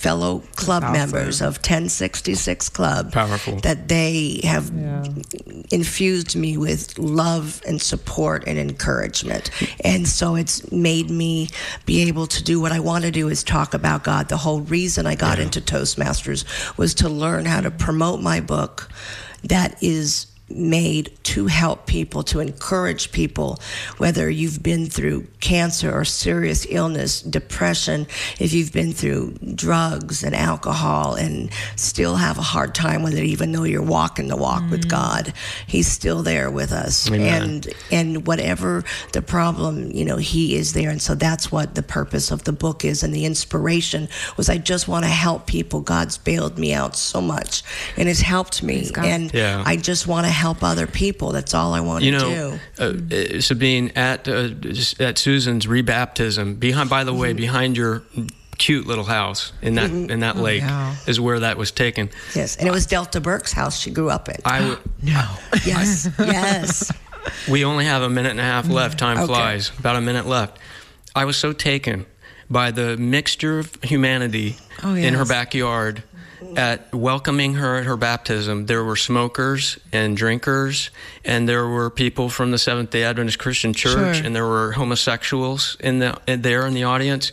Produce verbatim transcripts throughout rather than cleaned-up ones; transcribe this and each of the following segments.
fellow club awesome. members of ten sixty-six Club. Powerful. That they have Yeah. infused me with love and support and encouragement. And so it's made me be able to do what I want to do, is talk about God. The whole reason I got Yeah. into Toastmasters was to learn how to promote my book that is made to help people, to encourage people, whether you've been through cancer or serious illness, depression, if you've been through drugs and alcohol and still have a hard time with it, even though you're walking the walk mm. with God, he's still there with us. Amen. And and whatever the problem, you know, he is there. And so that's what the purpose of the book is. And the inspiration was, I just want to help people. God's bailed me out so much and has helped me. And yeah. I just want to help other people. That's all I want you to know, do. Uh, Sabine, at uh, at Susan's rebaptism, behind, by the way, mm-hmm. behind your cute little house in that mm-hmm. in that lake oh, yeah. is where that was taken. Yes, and it was Delta Burke's house she grew up in. I w- no. Yes, yes. We only have a minute and a half left. Time okay. flies. About a minute left. I was so taken by the mixture of humanity oh, yes. in her backyard. At welcoming her at her baptism, there were smokers and drinkers, and there were people from the Seventh-day Adventist Christian Church, sure. and there were homosexuals in the in there in the audience.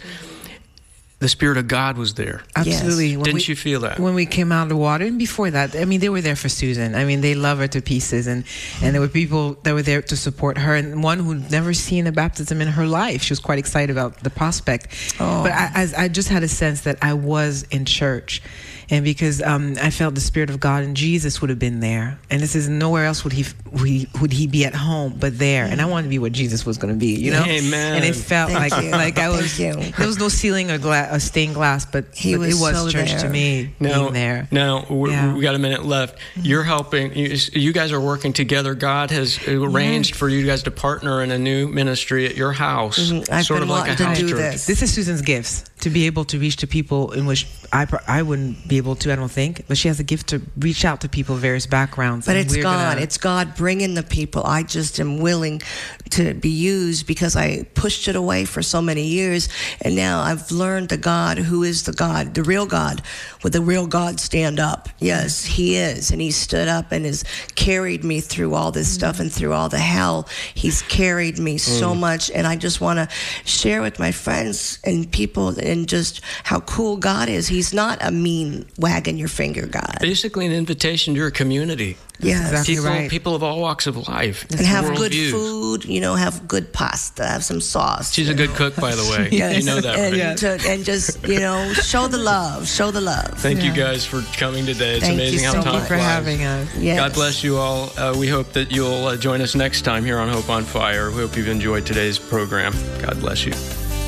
The Spirit of God was there. Absolutely. Yes. Didn't we, you feel that? When we came out of the water, and before that, I mean, they were there for Susan. I mean, they love her to pieces, and, and there were people that were there to support her, and one who'd never seen a baptism in her life. She was quite excited about the prospect. Oh. But I, I, I just had a sense that I was in church. And because um, I felt the Spirit of God and Jesus would have been there. And this is nowhere else would he would he, would he be at home but there. And I wanted to be what Jesus was going to be, you know? Amen. And it felt Thank like you. like I Thank was, you. there was no ceiling or, gla- or stained glass, but, He but was it was so church there. to me Now, being there. now we're, Yeah. we got a minute left. You're helping. You, you guys are working together. God has arranged Yes. for you guys to partner in a new ministry at your house, Mhm. I've sort been of like a wanting to house do church. this. This is Susan's gifts, to be able to reach to people in which I pr- I wouldn't be able to, I don't think. But she has a gift to reach out to people of various backgrounds. But and it's we're God. gonna- It's God bringing the people. I just am willing to be used because I pushed it away for so many years. And now I've learned the God who is the God, the real God. Will the real God stand up? Yes, he is. And he stood up and has carried me through all this stuff and through all the hell. He's carried me so much. And I just want to share with my friends and people and just how cool God is. He's not a mean wagging your finger God. Basically, an invitation to your community. Yes. exactly People, right. people of all walks of life. And have good worldviews. food, you know, have good pasta, have some sauce. She's a good cook, by the way. Yes. You know that, and, right? to, and just, you know, show the love, show the love. Thank you Yeah. guys for coming today. It's Thank you amazing how so time much. for flies. having us. Yes. God bless you all. Uh, we hope that you'll uh, join us next time here on Hope on Fire. We hope you've enjoyed today's program. God bless you.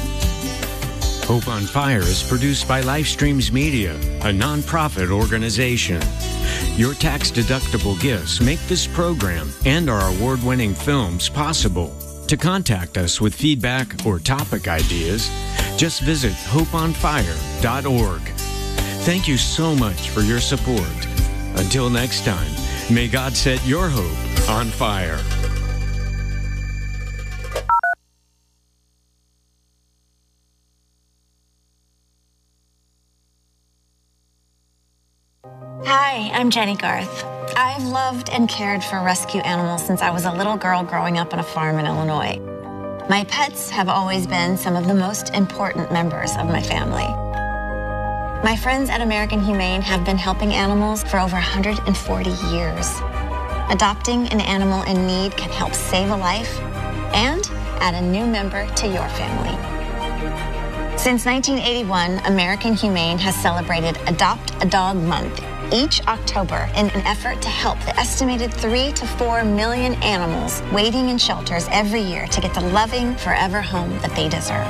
Hope on Fire is produced by Lifestreams Media, a nonprofit organization. Your tax-deductible gifts make this program and our award-winning films possible. To contact us with feedback or topic ideas, just visit hope on fire dot org. Thank you so much for your support. Until next time, may God set your hope on fire. Hi, I'm Jenny Garth. I've loved and cared for rescue animals since I was a little girl growing up on a farm in Illinois. My pets have always been some of the most important members of my family. My friends at American Humane have been helping animals for over one hundred forty years. Adopting an animal in need can help save a life and add a new member to your family. Since nineteen eighty-one, American Humane has celebrated Adopt a Dog Month each October in an effort to help the estimated three to four million animals waiting in shelters every year to get the loving, forever home that they deserve.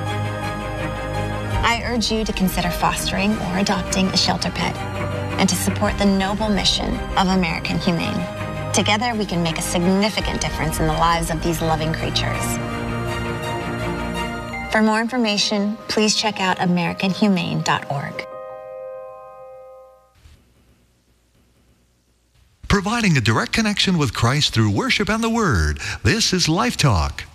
I urge you to consider fostering or adopting a shelter pet and to support the noble mission of American Humane. Together, we can make a significant difference in the lives of these loving creatures. For more information, please check out american humane dot org. Providing a direct connection with Christ through worship and the Word. This is Life Talk.